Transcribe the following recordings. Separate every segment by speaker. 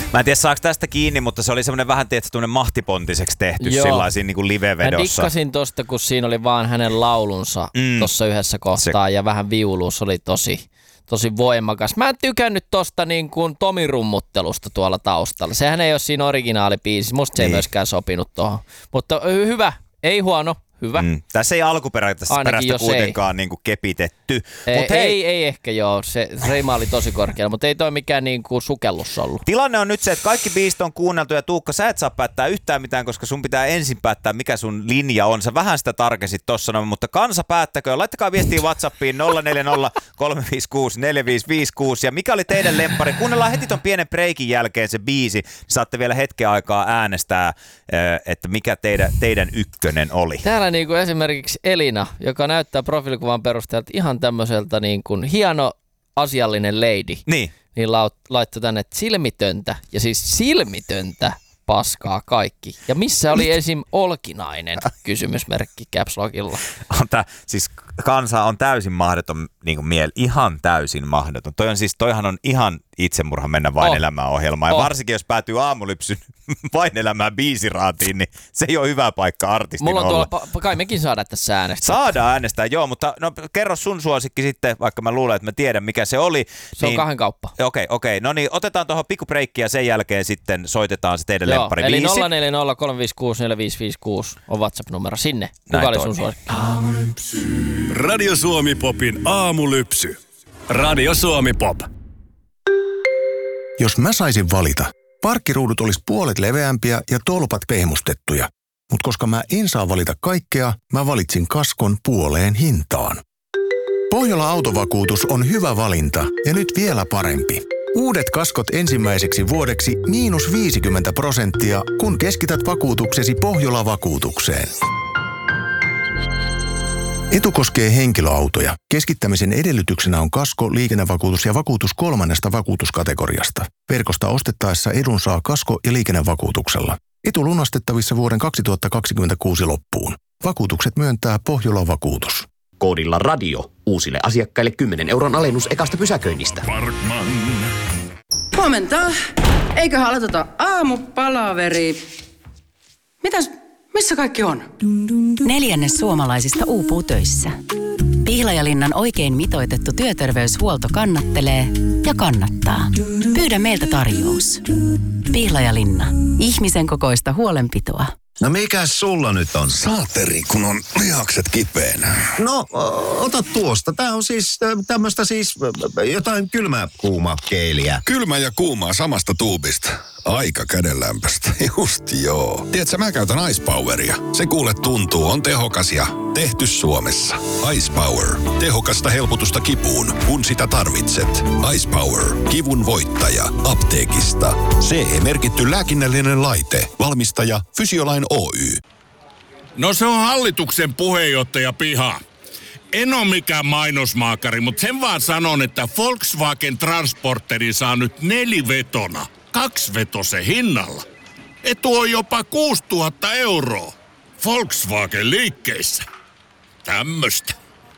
Speaker 1: Mä en tiedä saako tästä kiinni, mutta se oli semmoinen vähän tämmöinen mahtipontiseksi tehty sellaisiin niin kuin live-vedossa.
Speaker 2: Mä dikkasin tosta, kun siinä oli vaan hänen laulunsa tossa yhdessä kohtaa ja vähän viuluus oli tosi voimakas. Mä en tykännyt tosta niin kuin Tomi-rummuttelusta tuolla taustalla. Sehän ei ole siinä originaalibiisissä. Musta se ei myöskään sopinut tuohon. Mutta hyvä, ei huono. Hyvä.
Speaker 1: Tässä ei alkuperäistä kuitenkaan niinku kepitetty.
Speaker 2: Ei ehkä joo, se reima oli tosi korkealla, mutta ei toi mikään niinku sukellus ollut.
Speaker 1: Tilanne on nyt se, että kaikki biisit on kuunneltu ja Tuukka, sä et saa päättää yhtään mitään, koska sun pitää ensin päättää, mikä sun linja on. Sä vähän sitä tarkensit tossa, mutta kansa päättäkö. Laittakaa viestiä WhatsAppiin 040 356 4556 ja mikä oli teidän lemppari. Kuunnellaan heti ton pienen breikin jälkeen se biisi, niin saatte vielä hetken aikaa äänestää, että mikä teidän ykkönen oli.
Speaker 2: Täällä niin kuin esimerkiksi Elina, joka näyttää profiilikuvan perusteelta ihan tämmöiseltä niin kuin hieno asiallinen lady, niin laittoi tänne silmitöntä, ja siis silmitöntä paskaa kaikki. Ja missä oli esim. Olkinainen kysymysmerkki Caps Lockilla?
Speaker 1: Siis kansa on täysin mahdoton niin ihan täysin mahdoton. Toihan on ihan itsemurha mennä Vain elämään -ohjelmaan. Ja varsinkin jos päätyy Aamulypsyn Vain elämään -biisiraatiin, niin se ei ole hyvä paikka artistin
Speaker 2: olla.
Speaker 1: Mulla
Speaker 2: on tuolla, kai mekin saadaan tässä äänestää.
Speaker 1: Saadaan äänestää, joo, mutta no, kerro sun suosikki sitten, vaikka mä luulen, että mä tiedän mikä se oli.
Speaker 2: Se on kahden kauppa.
Speaker 1: Okei. No niin, otetaan tuohon pikku breikki ja sen jälkeen sitten soitetaan se teidän lemppari biisi.
Speaker 2: Eli 040 356 4556 on WhatsApp-numero sinne. Kuka oli sun suosikki?
Speaker 3: Radio Suomi Popin aamulypsy. Radio Suomi Pop.
Speaker 4: Jos mä saisin valita, parkkiruudut olisi puolet leveämpiä ja tolpat pehmustettuja. Mutta koska mä en saa valita kaikkea, mä valitsin kaskon puoleen hintaan. Pohjola Autovakuutus on hyvä valinta ja nyt vielä parempi. Uudet kaskot ensimmäiseksi vuodeksi -50%, kun keskität vakuutuksesi Pohjola-vakuutukseen. Etu koskee henkilöautoja. Keskittämisen edellytyksenä on kasko, liikennevakuutus ja vakuutus 3. vakuutuskategoriasta. Verkosta ostettaessa edun saa kasko- ja liikennevakuutuksella. Etu lunastettavissa vuoden 2026 loppuun. Vakuutukset myöntää Pohjola-vakuutus.
Speaker 5: Koodilla radio uusille asiakkaille 10 € alennus ekasta pysäköinnistä.
Speaker 3: Parkman.
Speaker 6: Huomenta. Eiköhän aloiteta aamupalaveri. Missä kaikki on?
Speaker 7: 1/4 suomalaisista uupuu töissä. Pihlajalinnan oikein mitoitettu työterveyshuolto kannattelee ja kannattaa. Pyydä meiltä tarjous. Pihlajalinna. Ihmisen kokoista huolenpitoa.
Speaker 8: No mikäs sulla nyt on?
Speaker 3: Saateri, kun on lihakset kipeänä.
Speaker 8: No, ota tuosta. Tää on siis tämmöstä jotain kylmää kuuma keeliä.
Speaker 3: Kylmä ja kuumaa samasta tuubista. Aika kädenlämpöstä. Just joo. Tiedätkö, mä käytän Ice Poweria. Se kuule tuntuu, on tehokas ja tehty Suomessa. Ice Power. Tehokasta helpotusta kipuun, kun sitä tarvitset. Ice Power. Kivun voittaja. Apteekista. CE-merkitty lääkinnällinen laite. Valmistaja Fysiolain Oy.
Speaker 9: No se on hallituksen puheenjohtaja piha. En ole mikään mainosmaakari, mutta sen vaan sanon, että Volkswagen Transporteri saa nyt 4-vetona. 2-vetosen hinnalla. Etu on jopa 6 000 €. Volkswagen liikkeissä. Tämmöstä.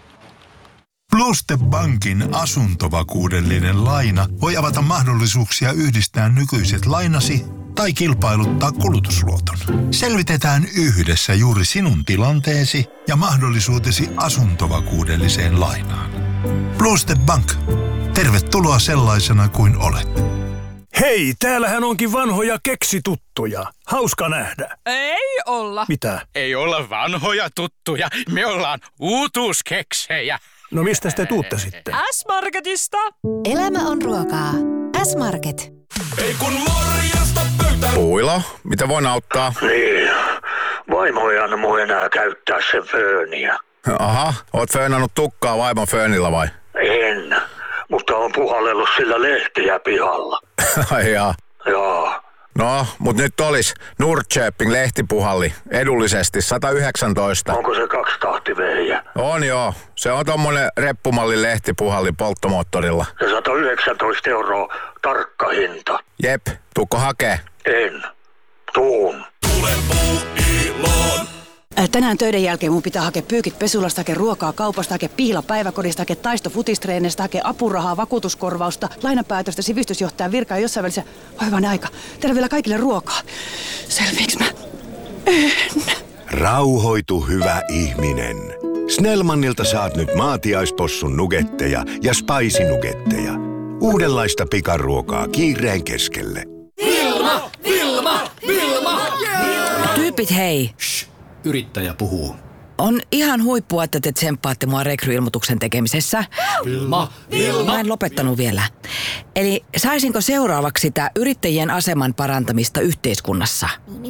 Speaker 10: Pluste Bankin asuntovakuudellinen laina voi avata mahdollisuuksia yhdistää nykyiset lainasi tai kilpailuttaa kulutusluoton. Selvitetään yhdessä juuri sinun tilanteesi ja mahdollisuutesi asuntovakuudelliseen lainaan. Pluste Bank. Tervetuloa sellaisena kuin olet.
Speaker 11: Hei, täällähän onkin vanhoja keksituttuja. Hauska nähdä.
Speaker 12: Ei olla.
Speaker 11: Mitä?
Speaker 12: Ei olla vanhoja tuttuja. Me ollaan uutuuskeksejä.
Speaker 11: No mistä te tuutte sitten?
Speaker 12: S-Marketista.
Speaker 13: Elämä on ruokaa. S-Market.
Speaker 3: Ei kun morjesta pöytään.
Speaker 14: Puilo, mitä voin auttaa?
Speaker 15: Niin, vaimo ei anna mun enää käyttää sen fööniä.
Speaker 14: Aha, oot föönannut tukkaa vaimon föönillä vai?
Speaker 15: En, mutta on puhallellut sillä lehtiä pihalla.
Speaker 14: Ai jaa.
Speaker 15: Joo.
Speaker 14: No, mut nyt olis Nordköping lehtipuhalli edullisesti 119.
Speaker 15: Onko se 2-tahtivehjä?
Speaker 14: On joo. Se on tommonen reppumallin lehtipuhalli polttomoottorilla.
Speaker 15: Ja 119 € tarkka hinta.
Speaker 14: Jep, tuukko hakee?
Speaker 15: En. Tuun.
Speaker 3: Tule puuiloon.
Speaker 16: tänään töiden jälkeen mun pitää hakea pyykit pesulasta, hakea ruokaa kaupasta, hakea pihla päiväkodista, hakea taisto futistreeneistä, hakea apurahaa, vakuutuskorvausta, lainapäätöstä, sivistysjohtajan virkaa ja jossain välissä. Oi hyvänen aika. Tehdään vielä kaikille ruokaa. Selviiks mä? En.
Speaker 17: Rauhoitu, hyvä ihminen. Snellmanilta saat nyt maatiaispossun nugetteja ja spicy-nugetteja. Uudenlaista pikaruokaa kiireen keskelle.
Speaker 18: Vilma! Vilma! Vilma! Yeah!
Speaker 19: Tyypit hei.
Speaker 18: Shh, yrittäjä puhuu.
Speaker 19: On ihan huippua, että te tsemppaatte mua rekryilmoituksen tekemisessä.
Speaker 18: Vilma! Vilma!
Speaker 19: Mä en lopettanut vielä. Eli saisinko seuraavaksi sitä yrittäjien aseman parantamista yhteiskunnassa?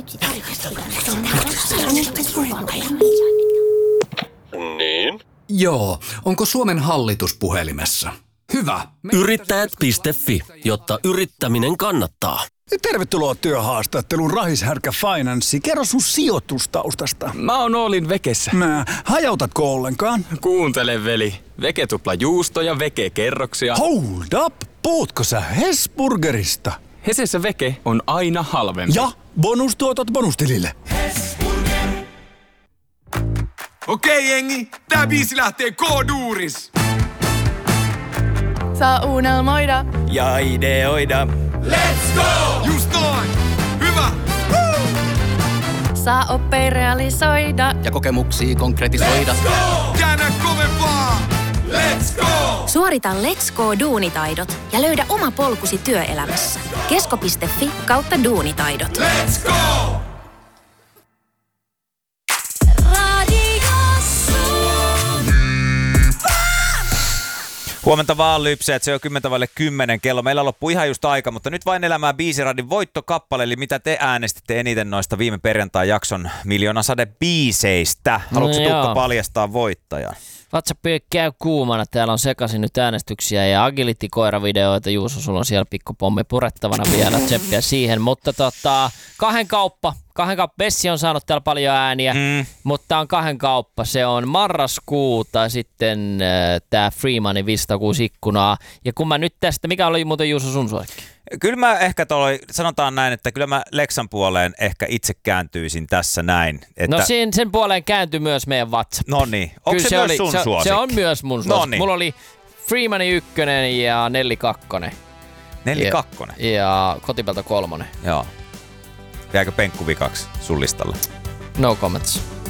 Speaker 18: Niin? Joo. Onko Suomen hallitus puhelimessa? Hyvä.
Speaker 20: Yrittäjät.fi, jotta yrittäminen kannattaa.
Speaker 11: Tervetuloa työhaastatteluun Rahishärkä Finance. Kerro sun sijoitustaustasta.
Speaker 21: Mä oon Oolin Vekessä.
Speaker 11: Hajautatko ollenkaan?
Speaker 21: Kuuntele veli. Veke tupla juusto ja Veke kerroksia.
Speaker 11: Hold up! Puhutko sä Hesburgerista?
Speaker 21: Hesessä Veke on aina halvempi.
Speaker 11: Ja bonustuotot bonustilille.
Speaker 22: Okei jengi, tää biisi lähtee K-duuris.
Speaker 23: Saa unelmoida
Speaker 21: ja ideoida.
Speaker 22: Let's go! Just noin! Hyvä! Woo!
Speaker 23: Saa oppia realisoida
Speaker 21: ja kokemuksia konkretisoida.
Speaker 22: Let's go! Käännä kovempaa! Let's go!
Speaker 13: Suorita Let's Go -duunitaidot ja löydä oma polkusi työelämässä. Kesko.fi/duunitaidot.
Speaker 22: Let's go!
Speaker 1: Huomenta vaan Lypseet, se on 10:10 kello. Meillä loppuu ihan just aika, mutta nyt vain elämää biisiradin voittokappale, eli mitä te äänestitte eniten noista viime perjantai-jakson Miljoonasade biiseistä. Haluatko Tuukka paljastaa voittajan?
Speaker 2: WhatsApp käy kuumana, täällä on sekaisin nyt äänestyksiä ja agility-koiravideoita. Juuso, sulla on siellä pikkupommi purettavana vielä, tseppiä siihen, mutta kahden kauppa. Bessi on saanut täällä paljon ääniä, mutta on kahden kauppa. Se on marraskuuta sitten tää Freemanin 506 ikkunaa. Ja kun mä nyt tästä, mikä oli muuten Juuso sun suosikki?
Speaker 1: Kyllä mä ehkä sanotaan näin, että kyllä mä Lexan puoleen ehkä itse kääntyisin tässä näin. Että...
Speaker 2: No sen puoleen kääntyi myös meidän WhatsApp.
Speaker 1: No niin, onko se myös sun suosikki?
Speaker 2: Se on myös mun suosikki.
Speaker 1: Noniin.
Speaker 2: Mulla oli Freemanin 1 ja Nelli 2.
Speaker 1: Nelli 2?
Speaker 2: Ja Kotipelto 3.
Speaker 1: Joo. Jääkö penkku vikaksi sun listalla?
Speaker 2: No comments.